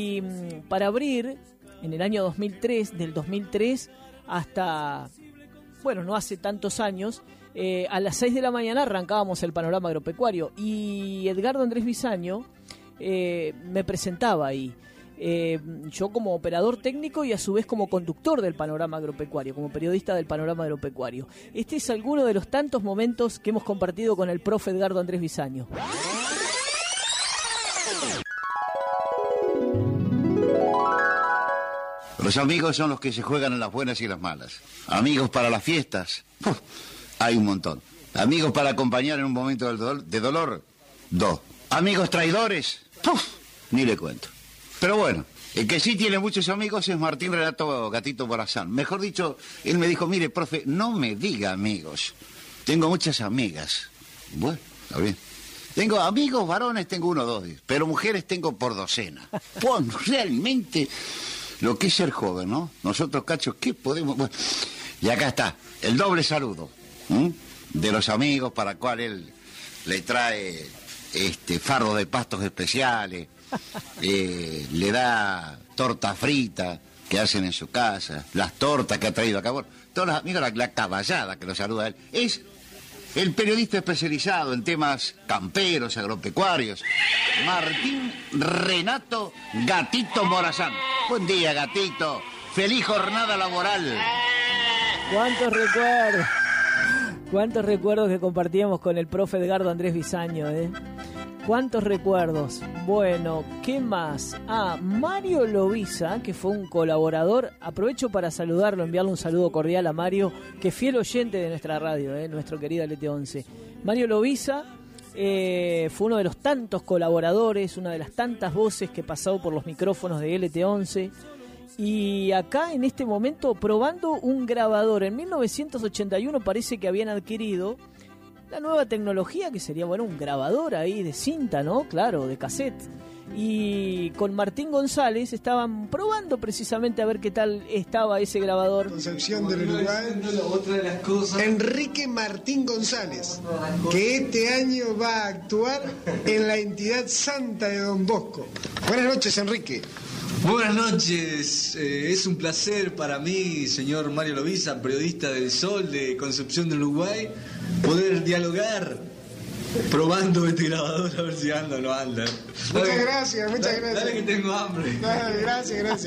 Y para abrir, en el año 2003, del 2003 hasta, bueno, no hace tantos años, a las 6 de la mañana arrancábamos el Panorama Agropecuario y Edgardo Andrés Bisaño me presentaba ahí. Yo como operador técnico y a su vez como conductor del Panorama Agropecuario, como periodista del Panorama Agropecuario. Este es alguno de los tantos momentos que hemos compartido con el profe Edgardo Andrés Bisaño. Los amigos son los que se juegan en las buenas y las malas. Amigos para las fiestas, hay un montón. Amigos para acompañar en un momento de dolor, 2. Amigos traidores, ni le cuento. Pero bueno, el que sí tiene muchos amigos es Martín Renato Gatito Morazán. Mejor dicho, él me dijo, mire, profe, no me diga amigos. Tengo muchas amigas. Bueno, está bien. Tengo amigos varones, tengo 1 o 2, pero mujeres tengo por docena. Bueno, realmente, lo que es ser joven, ¿no? Nosotros, cachos, ¿qué podemos...? Bueno, y acá está, el doble saludo de los amigos para cual él le trae fardo de pastos especiales, le da torta frita que hacen en su casa, las tortas que ha traído acá. Bueno, todos los amigos, la caballada que lo saluda a él, es el periodista especializado en temas camperos, agropecuarios, Martín Renato Gatito Morazán. Buen día, Gatito. Feliz jornada laboral. ¿Cuántos recuerdos que compartíamos con el profe Edgardo Andrés Bisaño, ¿Cuántos recuerdos? Bueno, ¿qué más? Mario Loviza, que fue un colaborador. Aprovecho para saludarlo, enviarle un saludo cordial a Mario, que es fiel oyente de nuestra radio, nuestro querido LT11. Mario Loviza fue uno de los tantos colaboradores, una de las tantas voces que pasó por los micrófonos de LT11. Y acá en este momento probando un grabador. En 1981 parece que habían adquirido la nueva tecnología, que sería, bueno, un grabador ahí de cinta, ¿no? Claro, de cassette. Y con Martín González estaban probando precisamente a ver qué tal estaba ese grabador. Concepción del Uruguay. Otra de las cosas. Enrique Martín González, que este año va a actuar en la entidad santa de Don Bosco. Buenas noches, Enrique. Buenas noches, es un placer para mí, señor Mario Loviza, periodista del Sol de Concepción del Uruguay, poder dialogar probando este grabador a ver si anda o no anda. Muchas gracias. Dale que tengo hambre. Dale, gracias.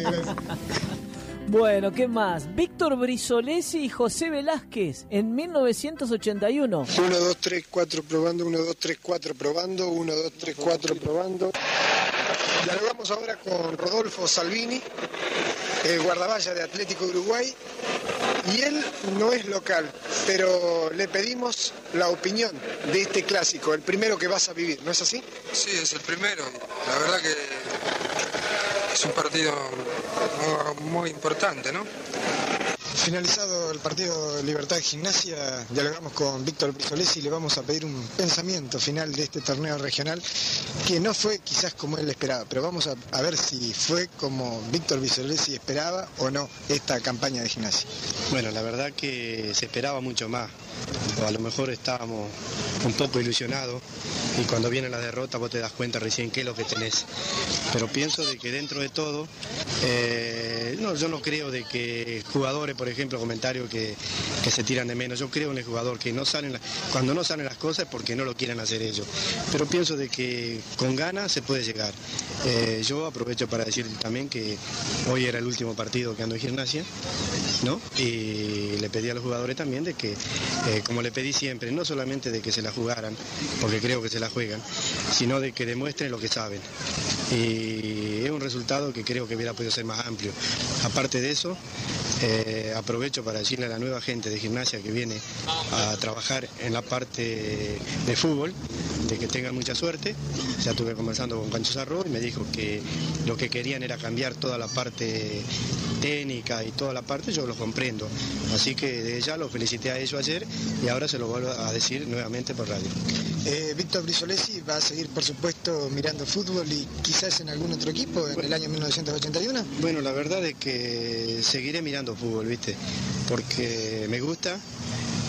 Bueno, ¿qué más? Víctor Brisolesi y José Velázquez en 1981. 1, 2, 3, 4 probando, 1, 2, 3, 4 probando, 1, 2, 3, 4 probando. Dialogamos ahora con Rodolfo Salvini, el guardamalla de Atlético Uruguay, y él no es local, pero le pedimos la opinión de este clásico, el primero que vas a vivir, ¿no es así? Sí, es el primero. La verdad que es un partido muy importante, ¿no? Finalizado el partido de Libertad de Gimnasia, dialogamos con Víctor Brisolesi y le vamos a pedir un pensamiento final de este torneo regional que no fue quizás como él esperaba, pero vamos a ver si fue como Víctor Brisolesi esperaba o no esta campaña de Gimnasia. Bueno, la verdad que se esperaba mucho más, o a lo mejor estábamos un poco ilusionados y cuando viene la derrota vos te das cuenta recién qué es lo que tenés. Pero pienso de que dentro de todo, yo no creo de que jugadores, por ejemplo, comentarios que se tiran de menos. Yo creo en el jugador que cuando no salen las cosas es porque no lo quieren hacer ellos. Pero pienso de que con ganas se puede llegar. Yo aprovecho para decir también que hoy era el último partido que ando en Gimnasia, ¿no? Y le pedí a los jugadores también de que, como le pedí siempre, no solamente de que se la jugaran, porque creo que se la juegan, sino de que demuestren lo que saben. Y es un resultado que creo que hubiera podido ser más amplio. Aparte de eso, aprovecho para decirle a la nueva gente de Gimnasia que viene a trabajar en la parte de fútbol, de que tengan mucha suerte. Ya estuve conversando con Pancho Sarro y me dijo que lo que querían era cambiar toda la parte técnica y toda la parte, yo lo comprendo. Así que desde ya lo felicité a ellos ayer y ahora se lo vuelvo a decir nuevamente por radio. Víctor Brisolesi va a seguir, por supuesto, mirando fútbol y quizás en algún otro equipo en el año 1981. Bueno, la verdad es que seguiré mirando fútbol, ¿viste? Porque me gusta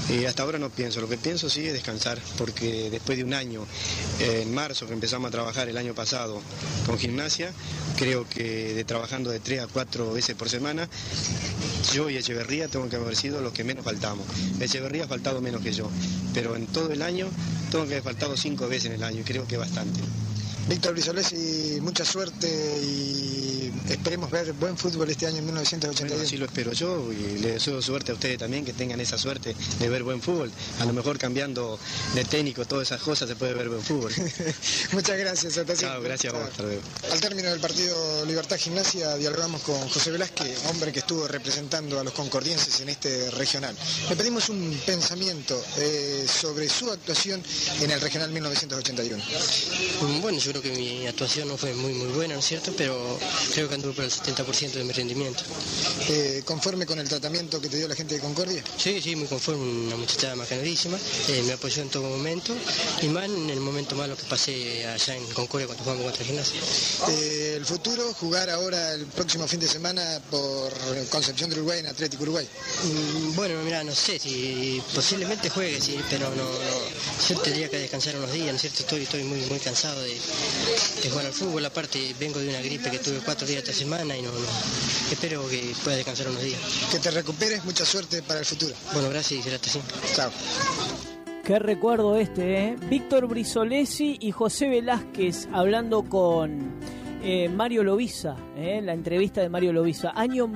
Hasta ahora no pienso, lo que pienso sí es descansar, porque después de un año, en marzo que empezamos a trabajar el año pasado con gimnasia, creo que trabajando de 3 a 4 veces por semana, yo y Echeverría tengo que haber sido los que menos faltamos. Echeverría ha faltado menos que yo, pero en todo el año tengo que haber faltado 5 veces en el año y creo que bastante. Víctor Brisolesi, mucha suerte y esperemos ver buen fútbol este año en 1981. Bueno, así lo espero yo y le deseo suerte a ustedes también, que tengan esa suerte de ver buen fútbol. A lo mejor cambiando de técnico, todas esas cosas, se puede ver buen fútbol. Muchas gracias. Chao, gracias a vos. Hasta luego. Al término del partido Libertad Gimnasia dialogamos con José Velázquez, hombre que estuvo representando a los concordienses en este regional. Le pedimos un pensamiento sobre su actuación en el regional 1981. Bueno, yo creo que mi actuación no fue muy buena, ¿no es cierto? Pero creo que anduve por el 70% de mi rendimiento. ¿Conforme con el tratamiento que te dio la gente de Concordia? Sí, muy conforme, una muchachada macanerísima, me apoyó en todo momento, y más en el momento malo que pasé allá en Concordia cuando jugamos contra Gimnasia. El futuro, jugar ahora el próximo fin de semana por Concepción del Uruguay en Atlético Uruguay. Bueno, mira, no sé, si posiblemente juegue, sí, pero no, yo tendría que descansar unos días, ¿no es cierto? Estoy muy cansado de jugar al fútbol, aparte vengo de una gripe que tuve 4 días esta semana y no espero que pueda descansar unos días. Que te recuperes, mucha suerte para el futuro. Bueno, gracias y será hasta siempre. Chao. Qué recuerdo Víctor Brisolesi y José Velázquez hablando con Mario Loviza, la entrevista de Mario Loviza, año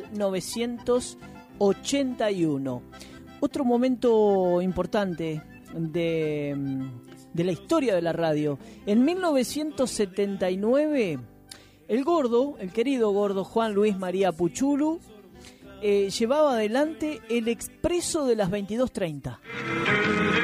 1981. Otro momento importante de la historia de la radio. En 1979, el querido gordo Juan Luis María Puchulu, llevaba adelante el Expreso de las 22:30.